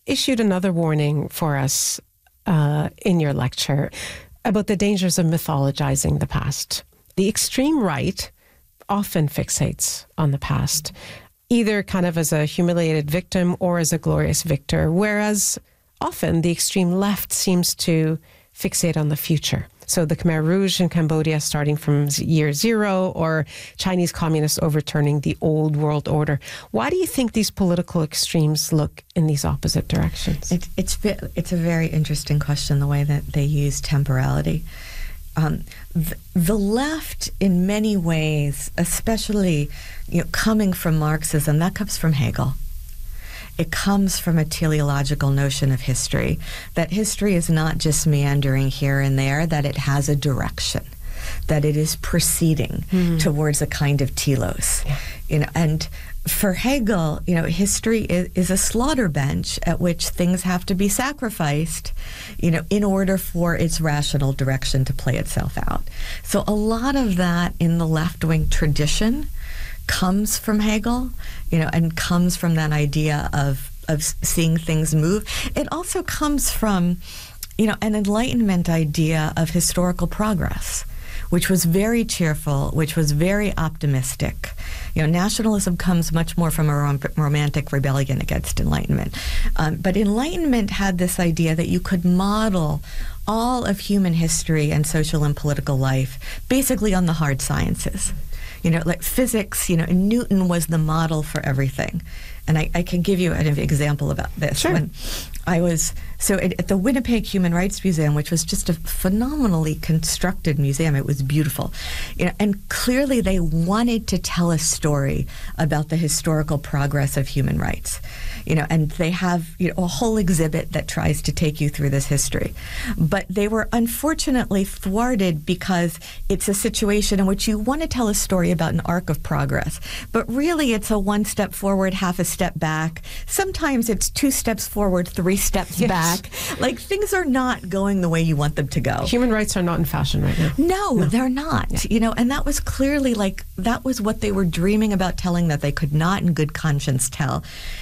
issued another warning for us in your lecture about the dangers of mythologizing the past. The extreme right often fixates on the past, either kind of as a humiliated victim or as a glorious victor, whereas often the extreme left seems to fixate on the future. So the Khmer Rouge in Cambodia starting from year zero, or Chinese communists overturning the old world order. Why do you think these political extremes look in these opposite directions? It's a very interesting question, the way that they use temporality. The left, in many ways, especially coming from Marxism, that comes from Hegel. It comes from a teleological notion of history, that history is not just meandering here and there, that it has a direction, that it is proceeding towards a kind of telos. Yeah. And for Hegel, history is a slaughter bench at which things have to be sacrificed, in order for its rational direction to play itself out. So a lot of that in the left-wing tradition comes from Hegel, and comes from that idea of seeing things move. It also comes from, an Enlightenment idea of historical progress, which was very cheerful, which was very optimistic. Nationalism comes much more from a romantic rebellion against Enlightenment. But Enlightenment had this idea that you could model all of human history and social and political life basically on the hard sciences. Like physics, Newton was the model for everything. And I can give you an example about this. Sure. When I was, at the Winnipeg Human Rights Museum, which was just a phenomenally constructed museum, it was beautiful. And clearly they wanted to tell a story about the historical progress of human rights. And they have a whole exhibit that tries to take you through this history. But they were unfortunately thwarted because it's a situation in which you want to tell a story about an arc of progress. But really it's a one step forward, half a step back. Sometimes it's 2 steps forward, 3 steps back. Like things are not going the way you want them to go. Human rights are not in fashion right now. No, they're not. Yeah. And that was clearly that was what they were dreaming about telling that they could not in good conscience tell.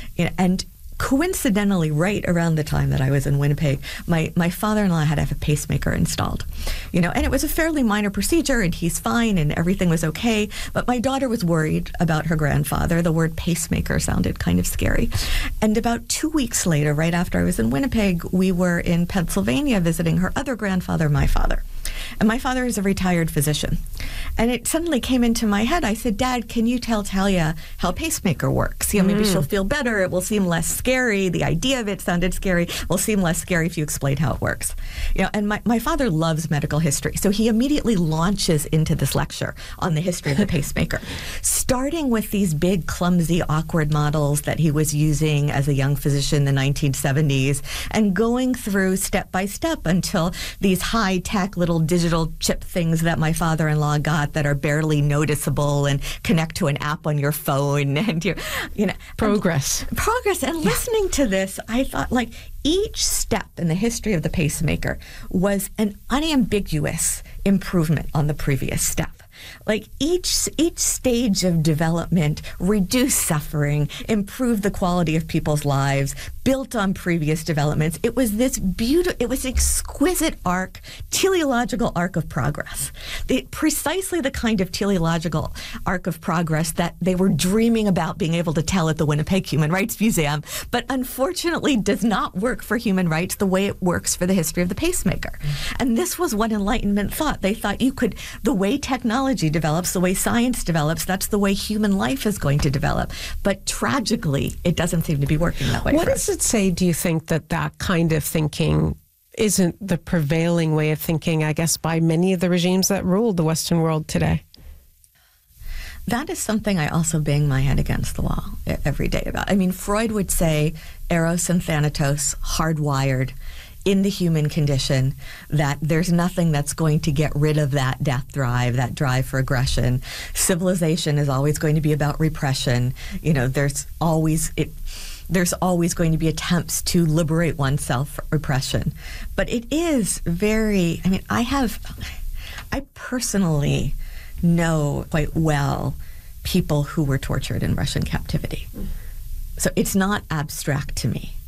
And coincidentally, right around the time that I was in Winnipeg, my father-in-law had to have a pacemaker installed, and it was a fairly minor procedure, and he's fine, and everything was okay. But my daughter was worried about her grandfather. The word pacemaker sounded kind of scary. And about 2 weeks later, right after I was in Winnipeg, we were in Pennsylvania visiting her other grandfather, my father. And my father is a retired physician. And it suddenly came into my head. I said, Dad, can you tell Talia how a pacemaker works? Maybe she'll feel better. It will seem less scary. The idea of it sounded scary. It will seem less scary if you explain how it works. And my father loves medical history. So he immediately launches into this lecture on the history of the pacemaker, starting with these big, clumsy, awkward models that he was using as a young physician in the 1970s, and going through step by step until these high-tech little digital chip things that my father-in-law got that are barely noticeable and connect to an app on your phone, and progress. And listening to this, I thought each step in the history of the pacemaker was an unambiguous improvement on the previous step. Each stage of development reduced suffering, improved the quality of people's lives, built on previous developments. It was this it was exquisite teleological arc of progress. Precisely the kind of teleological arc of progress that they were dreaming about being able to tell at the Winnipeg Human Rights Museum, but unfortunately does not work for human rights the way it works for the history of the pacemaker. And this was what Enlightenment thought. They thought the way technology develops, the way science develops, that's the way human life is going to develop. But tragically, it doesn't seem to be working that way. What does it say, do you think, that kind of thinking isn't the prevailing way of thinking, I guess, by many of the regimes that rule the Western world today? That is something I also bang my head against the wall every day about. Freud would say Eros and Thanatos hardwired in the human condition, that there's nothing that's going to get rid of that death drive, that drive for aggression. Civilization is always going to be about repression. There's always going to be attempts to liberate oneself from repression. But it is very, I personally know quite well people who were tortured in Russian captivity. So it's not abstract to me.